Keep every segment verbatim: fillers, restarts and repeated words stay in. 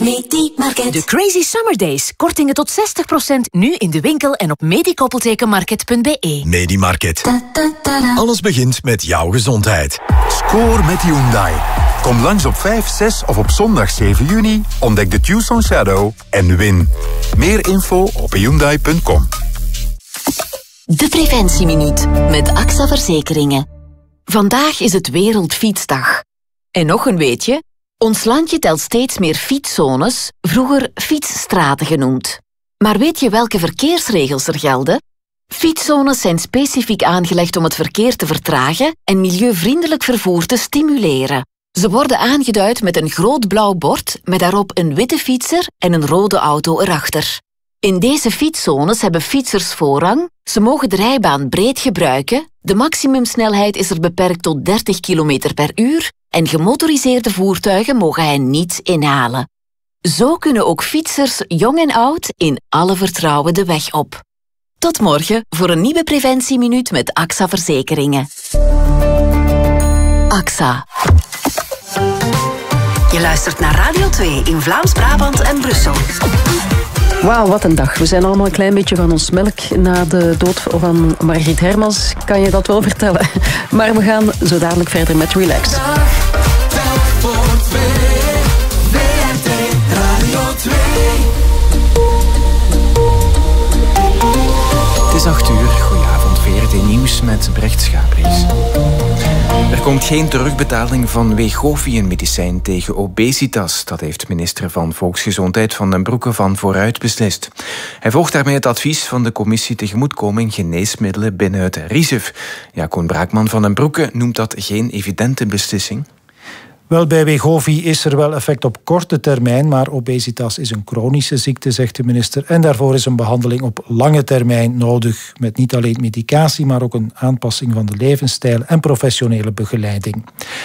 Medimarket. De Crazy Summer Days. Kortingen tot zestig procent nu in de winkel en op medikoppeltekenmarket punt be. Medimarket. Alles begint met jouw gezondheid. Score met Hyundai. Kom langs op vijf, zes of op zondag zeven juni. Ontdek de Tucson Shadow en win. Meer info op hyundai punt com. De Preventieminuut met A X A Verzekeringen. Vandaag is het Wereldfietsdag. En nog een weetje. Ons landje telt steeds meer fietszones, vroeger fietsstraten genoemd. Maar weet je welke verkeersregels er gelden? Fietszones zijn specifiek aangelegd om het verkeer te vertragen en milieuvriendelijk vervoer te stimuleren. Ze worden aangeduid met een groot blauw bord met daarop een witte fietser en een rode auto erachter. In deze fietszones hebben fietsers voorrang, ze mogen de rijbaan breed gebruiken, de maximumsnelheid is er beperkt tot dertig kilometer per uur en gemotoriseerde voertuigen mogen hen niet inhalen. Zo kunnen ook fietsers, jong en oud, in alle vertrouwen de weg op. Tot morgen voor een nieuwe Preventieminuut met A X A Verzekeringen. A X A. Je luistert naar Radio twee in Vlaams-Brabant en Brussel. Wauw, wat een dag. We zijn allemaal een klein beetje van ons melk na de dood van Margriet Hermans. Kan je dat wel vertellen? Maar we gaan zo dadelijk verder met Relax. Het is acht uur. Goedenavond, V R T Nieuws met Brecht Schaapries. Er komt geen terugbetaling van Wegovy, een medicijn tegen obesitas. Dat heeft minister van Volksgezondheid Van den Broeke van Vooruit beslist. Hij volgt daarmee het advies van de commissie Tegemoetkoming Geneesmiddelen binnen het R I Z E V. Ja, Koen Braakman van den Broeke noemt dat geen evidente beslissing. Wel, bij Wegovy is er wel effect op korte termijn, maar obesitas is een chronische ziekte, zegt de minister. En daarvoor is een behandeling op lange termijn nodig, met niet alleen medicatie, maar ook een aanpassing van de levensstijl en professionele begeleiding.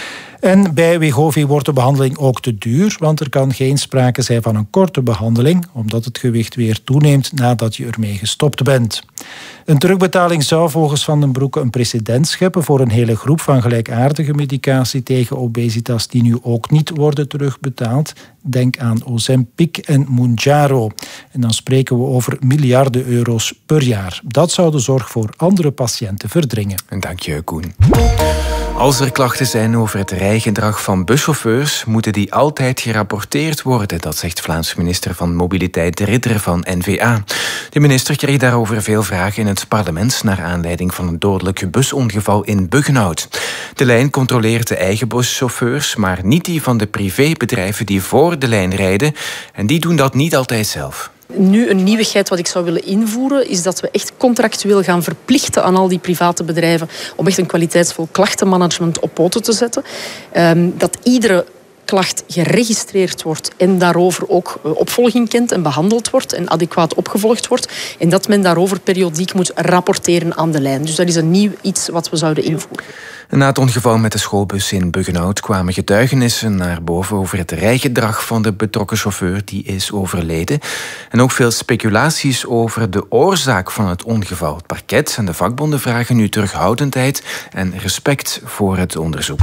En bij Wegovy wordt de behandeling ook te duur, want er kan geen sprake zijn van een korte behandeling, omdat het gewicht weer toeneemt nadat je ermee gestopt bent. Een terugbetaling zou volgens Van den Broeke een precedent scheppen voor een hele groep van gelijkaardige medicatie tegen obesitas die nu ook niet worden terugbetaald. Denk aan Ozempic en Mounjaro. En dan spreken we over miljarden euro's per jaar. Dat zou de zorg voor andere patiënten verdringen. En dank je, Koen. Als er klachten zijn over het rijgedrag van buschauffeurs, moeten die altijd gerapporteerd worden. Dat zegt Vlaams minister van Mobiliteit De Ridder van N V A. De minister kreeg daarover veel vragen in het parlement naar aanleiding van een dodelijk busongeval in Buggenhout. De lijn controleert de eigen buschauffeurs, maar niet die van de privébedrijven die voor de lijn rijden. En die doen dat niet altijd zelf. Nu, een nieuwigheid wat ik zou willen invoeren is dat we echt contractueel gaan verplichten aan al die private bedrijven om echt een kwaliteitsvol klachtenmanagement op poten te zetten. Um, dat iedere klacht geregistreerd wordt en daarover ook opvolging kent en behandeld wordt en adequaat opgevolgd wordt en dat men daarover periodiek moet rapporteren aan de lijn. Dus dat is een nieuw iets wat we zouden invoeren. Na het ongeval met de schoolbus in Buggenhout kwamen getuigenissen naar boven over het rijgedrag van de betrokken chauffeur die is overleden. En ook veel speculaties over de oorzaak van het ongeval. Het parket en de vakbonden vragen nu terughoudendheid en respect voor het onderzoek.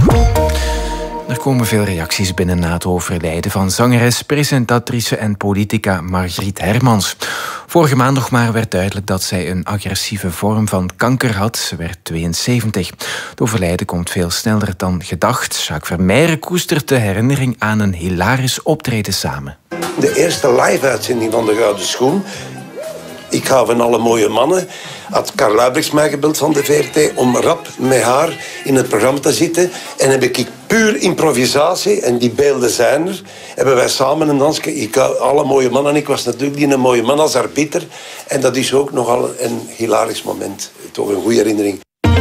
Er komen veel reacties binnen na het overlijden van zangeres, presentatrice en politica Margriet Hermans. Vorige maand nog maar werd duidelijk dat zij een agressieve vorm van kanker had. Ze werd tweeënzeventig. Het overlijden komt veel sneller dan gedacht. Jacques Vermeijren koestert de herinnering aan een hilarisch optreden samen. De eerste live-uitzending van De Gouden Schoen. Ik hou van alle mooie mannen. Had Karl Luijbrechts mij gebeld van de V R T om rap met haar in het programma te zitten. En heb ik puur improvisatie, en die beelden zijn er, hebben wij samen een dansje. Ik hou alle mooie mannen. Ik was natuurlijk niet een mooie man als arbiter. En dat is ook nogal een hilarisch moment. Toch een goede herinnering.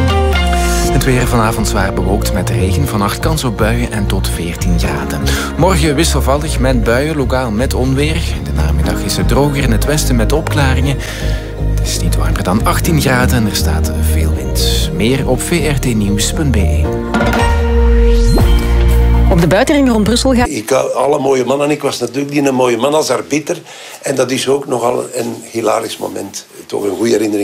Het weer vanavond zwaar bewolkt met regen. Vannacht kans op buien en tot veertien graden. Morgen wisselvallig met buien, lokaal met onweer. In de namiddag is het droger in het westen met opklaringen. Het is niet warmer dan achttien graden en er staat veel wind. Meer op v r t nieuws punt b e. Op de buitenring rond Brussel gaat... Ik hou alle mooie mannen. Ik was natuurlijk niet een mooie man als arbiter. En dat is ook nogal een hilarisch moment. Toch een goede herinnering.